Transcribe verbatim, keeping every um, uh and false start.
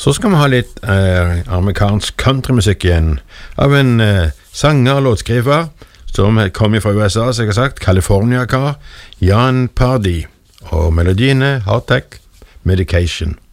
Så skal vi ha litt eh, amerikansk countrymusikk igjen av en eh, sanger og låtskriver som kom fra U S A, som jeg har sagt, California-kar, Jan Pardi, og melodien er Heartache Medication.